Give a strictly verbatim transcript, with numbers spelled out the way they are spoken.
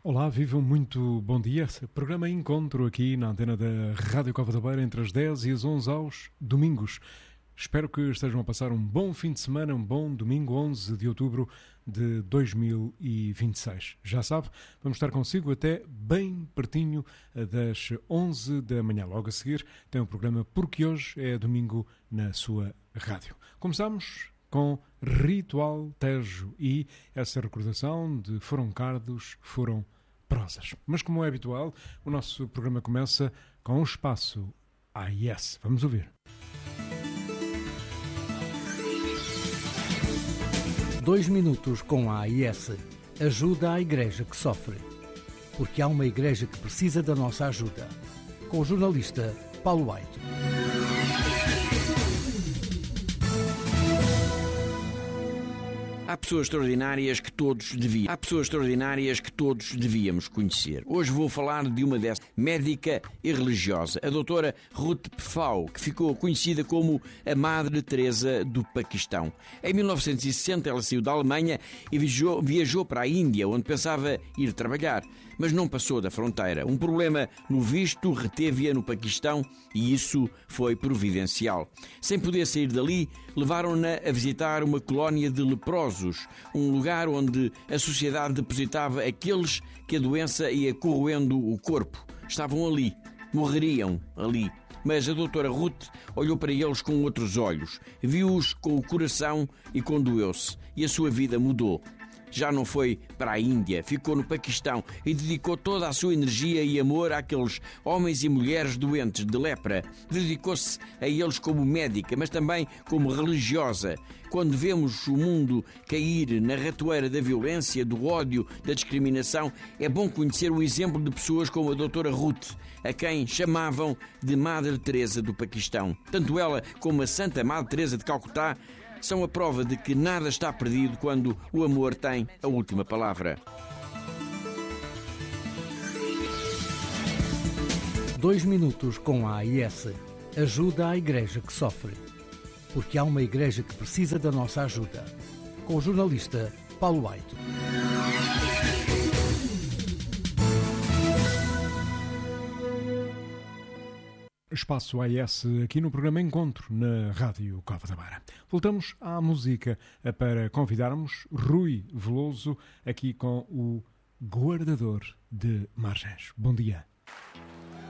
Olá, vivam muito bom dia. Programa Encontro aqui na antena da Rádio Cova da Beira entre as dez e as onze aos domingos. Espero que estejam a passar um bom fim de semana, um bom domingo onze de outubro de dois mil e vinte e seis. Já sabe, vamos estar consigo até bem pertinho das onze da manhã. Logo a seguir tem um programa Porque Hoje é Domingo na sua rádio. Começamos com Ritual Tejo e essa recordação de Foram Cardos, Foram Prosas. Mas como é habitual, o nosso programa começa com o espaço A I S. Vamos ouvir. Dois minutos com a A I S. Ajuda à igreja que sofre. Porque há uma igreja que precisa da nossa ajuda. Com o jornalista Paulo White. Há pessoas extraordinárias que todos deviam. Há pessoas extraordinárias que todos devíamos conhecer. Hoje vou falar de uma dessas, médica e religiosa, a doutora Ruth Pfau, que ficou conhecida como a Madre Teresa do Paquistão. Em mil novecentos e sessenta ela saiu da Alemanha e viajou, viajou para a Índia, onde pensava ir trabalhar, mas não passou da fronteira. Um problema no visto reteve-a no Paquistão e isso foi providencial. Sem poder sair dali, levaram-na a visitar uma colónia de leprosos, um lugar onde a sociedade depositava aqueles que a doença ia corroendo o corpo. Estavam ali, morreriam ali. Mas a doutora Ruth olhou para eles com outros olhos, viu-os com o coração e condoeu-se, e a sua vida mudou. Já não foi para a Índia, ficou no Paquistão e dedicou toda a sua energia e amor àqueles homens e mulheres doentes de lepra. Dedicou-se a eles como médica, mas também como religiosa. Quando vemos o mundo cair na ratoeira da violência, do ódio, da discriminação, é bom conhecer o exemplo de pessoas como a doutora Ruth, a quem chamavam de Madre Teresa do Paquistão. Tanto ela como a Santa Madre Teresa de Calcutá são a prova de que nada está perdido quando o amor tem a última palavra. Dois minutos com a A I S. Ajuda à igreja que sofre. Porque há uma igreja que precisa da nossa ajuda. Com o jornalista Paulo White. Espaço A I S aqui no programa Encontro na Rádio Cova da Beira. Voltamos à música para convidarmos Rui Veloso aqui com o Guardador de Margens. Bom dia.